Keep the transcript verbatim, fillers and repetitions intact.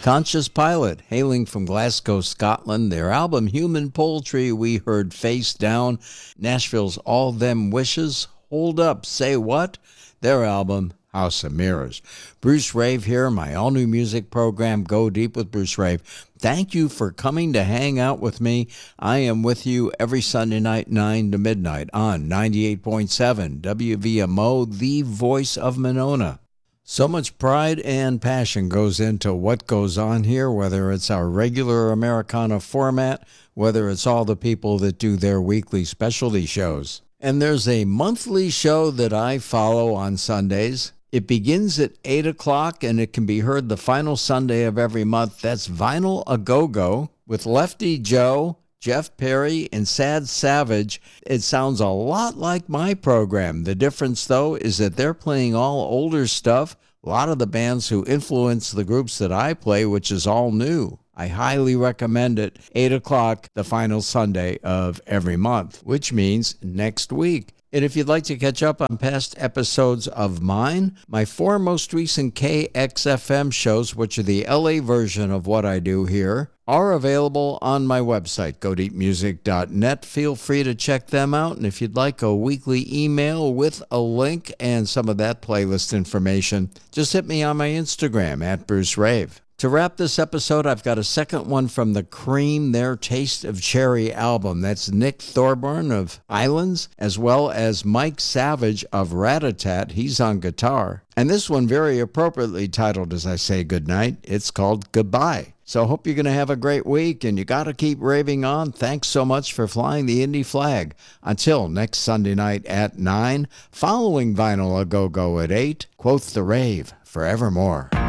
Conscious Pilot, hailing from Glasgow, Scotland. Their album Human Poultry, we heard Face Down. Nashville's All Them Wishes, Hold Up, Say What? Their album House of Mirrors. Bruce Rave here, my all-new music program, Go Deep with Bruce Rave. Thank you for coming to hang out with me. I am with you every Sunday night, nine to midnight on ninety-eight point seven W V M O, the voice of Monona. So much pride and passion goes into what goes on here, whether it's our regular Americana format, whether it's all the people that do their weekly specialty shows. And there's a monthly show that I follow on Sundays. It begins at eight o'clock, and it can be heard the final Sunday of every month. That's Vinyl A Go-Go with Lefty Joe, Jeff Perry, and Sad Savage. It sounds a lot like my program. The difference, though, is that they're playing all older stuff, a lot of the bands who influence the groups that I play, which is all new. I highly recommend it. eight o'clock, the final Sunday of every month, which means next week. And if you'd like to catch up on past episodes of mine, my four most recent K X F M shows, which are the L A version of what I do here, are available on my website, go deep music dot net. Feel free to check them out. And if you'd like a weekly email with a link and some of that playlist information, just hit me on my Instagram, at Bruce Rave. To wrap this episode, I've got a second one from the Cream, their Taste of Cherry album. That's Nick Thorburn of Islands, as well as Mike Savage of Rat-a-Tat. He's on guitar. And this one very appropriately titled, as I say goodnight, it's called Goodbye. So I hope you're going to have a great week, and you got to keep raving on. Thanks so much for flying the Indie flag. Until next Sunday night at nine, following Vinyl A Go-Go at eight, quote the rave forevermore.